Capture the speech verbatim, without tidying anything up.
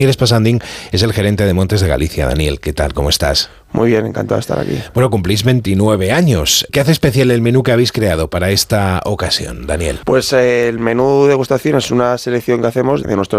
Daniel Spasandín es el gerente de Montes de Galicia. Daniel, ¿qué tal? ¿Cómo estás? Muy bien, encantado de estar aquí. Bueno, cumplís veintinueve años. ¿Qué hace especial el menú que habéis creado para esta ocasión, Daniel? Pues eh, el menú degustación es una selección que hacemos de nuestros